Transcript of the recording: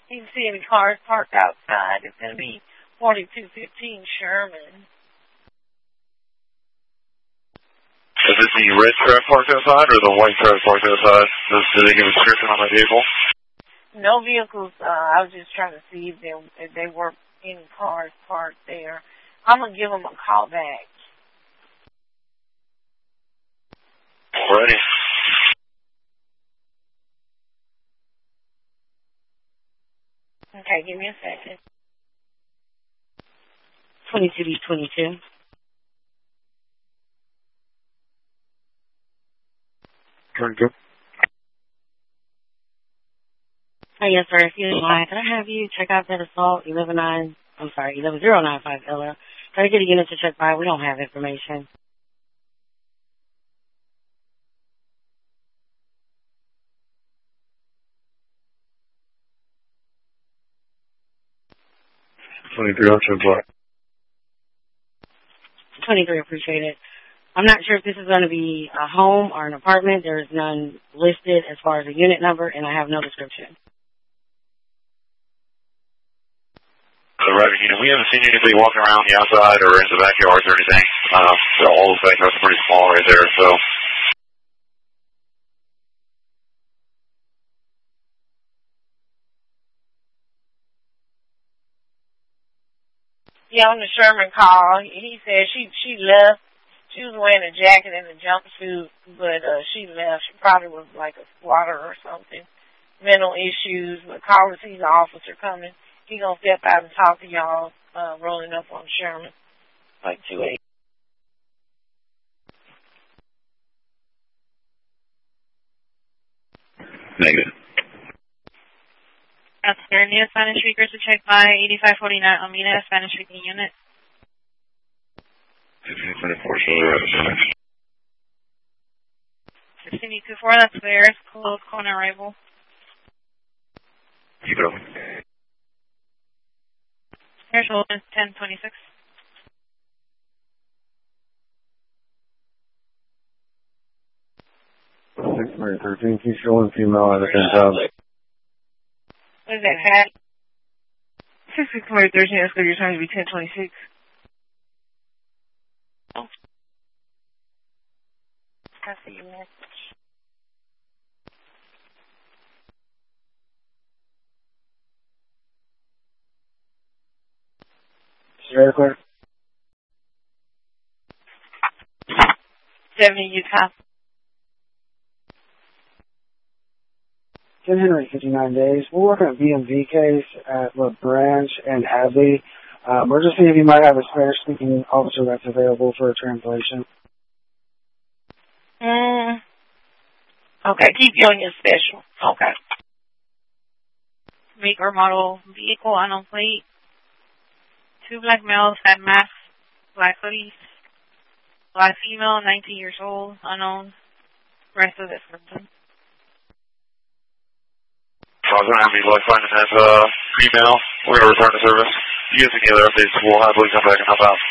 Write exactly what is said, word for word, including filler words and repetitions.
You can see any cars parked outside. It's going to be forty-two fifteen Sherman. Is it the red truck parked outside or the white truck parked outside? Does, do they give a description on my vehicle? No vehicles. Uh, I was just trying to see if there if there were any cars parked there. I'm going to give them a call back. Ready. Okay, give me a second. twenty-two B twenty-two. twenty-two. Oh, yes, sir. If you don't mind, can I have you check out that assault eleven nine, I'm sorry, eleven zero nine five L L? Try to get a unit to check by. We don't have information. twenty-three, I'll check by. twenty-three, appreciate it. I'm not sure if this is going to be a home or an apartment. There is none listed as far as a unit number, and I have no description. Uh, right, you know, we haven't seen anybody walking around the outside or in the backyards or anything. Uh, so all those backyards are pretty small right there, so. Yeah, on the Sherman call, he said she she left. She was wearing a jacket and a jumpsuit, but uh, she left. She probably was like a squatter or something. Mental issues. But call to see the officer coming. He gonna step out and talk to y'all, uh, rolling up on Sherman, like two eight. Negative. That's their new Spanish speakers to check by eighty-five forty-nine Almeda, Spanish speaking unit. fifteen twenty-four, so they're right beside. sixteen twenty-four, that's theirs. Close corner arrival. Keep it open. Here's Holden, ten twenty-six. six hundred thirteen, keep showing female at a ten thousand. What is that, Pat? six hundred thirteen, that's good. You're trying to be ten twenty-six. Oh. I see your message. Very clear. seventy Utah. Ken Henry, fifty-nine days. We're working a B M V case at La Branch and Hadley. Uh, we're just seeing if you might have a Spanish-speaking officer that's available for a translation. Mm. Okay, keep you on your special. Okay. Make or model vehicle unknown plate. Two black males had masks, black hoodies. Black female, nineteen years old, unknown. Rest of description. So I was going to have you like find this uh, email. We're going to return to service. If you guys have any other updates, we'll happily come back and help out.